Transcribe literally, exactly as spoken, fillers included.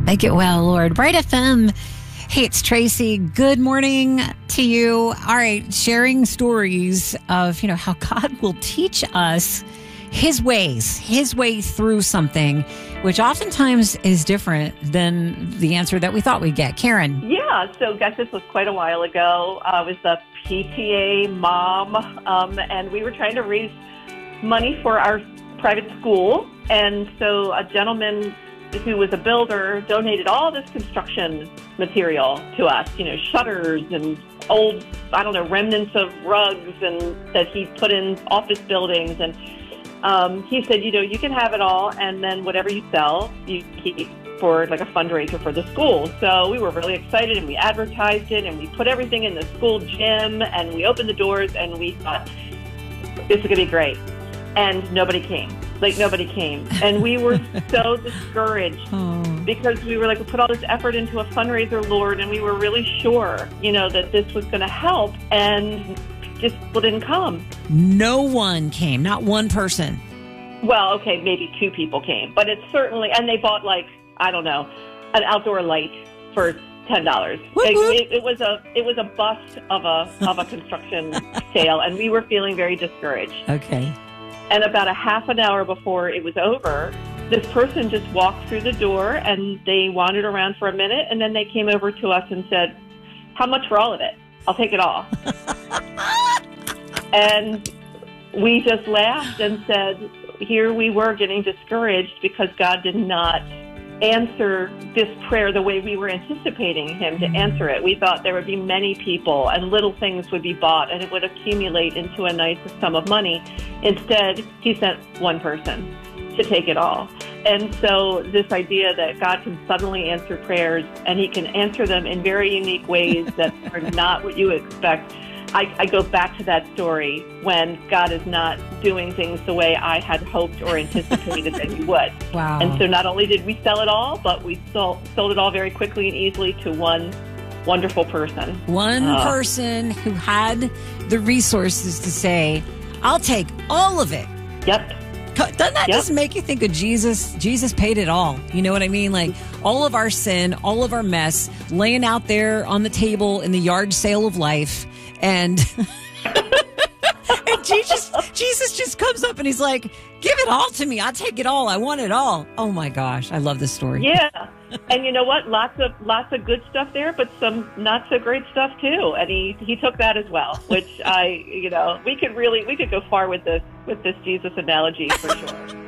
Make it well, Lord. Bright F M. Hey, it's Tracy. Good morning to you. All right, sharing stories of, you know, how God will teach us his ways, his way through something, which oftentimes is different than the answer that we thought we'd get. Karen. Yeah, so guys, this was quite a while ago. I was a P T A mom, um, and we were trying to raise money for our private school. And so a gentleman who was a builder donated all this construction material to us, you know, shutters and old, I don't know, remnants of rugs and that he put in office buildings. And um, he said, you know, you can have it all, and then whatever you sell, you keep for like a fundraiser for the school. So we were really excited, and we advertised it, and we put everything in the school gym, and we opened the doors, and we thought, this is going to be great. And nobody came. Like, nobody came. And we were so discouraged oh. because we were like, we put all this effort into a fundraiser, Lord, and we were really sure, you know, that this was going to help, and just people didn't come. No one came, not one person. Well, okay, maybe two people came, but it's certainly, and they bought like, I don't know, an outdoor light for ten dollars. Whoop, whoop. It, it was a it was a bust of a of a construction sale, and we were feeling very discouraged. Okay. And about a half an hour before it was over, this person just walked through the door, and they wandered around for a minute, and then they came over to us and said, how much for all of it? I'll take it all. And we just laughed and said, here we were getting discouraged because God did not answer this prayer the way we were anticipating him to answer it. We thought there would be many people and little things would be bought and it would accumulate into a nice sum of money. Instead, he sent one person to take it all. And so this idea that God can suddenly answer prayers, and he can answer them in very unique ways that are not what you expect. I, I go back to that story when God is not doing things the way I had hoped or anticipated that he would. Wow. And so not only did we sell it all, but we sold, sold it all very quickly and easily to one wonderful person. One uh, person who had the resources to say, I'll take all of it. Yep. Doesn't that yep. just make you think of Jesus? Jesus paid it all. You know what I mean? Like all of our sin, all of our mess, laying out there on the table in the yard sale of life. And, and Jesus, Jesus just comes up and he's like, give it all to me. I'll take it all. I want it all. Oh my gosh. I love this story. Yeah. And you know what? Lots of, lots of good stuff there, but some not so great stuff too. And he, he took that as well, which I, you know, we could really, we could go far with this, with this Jesus analogy for sure.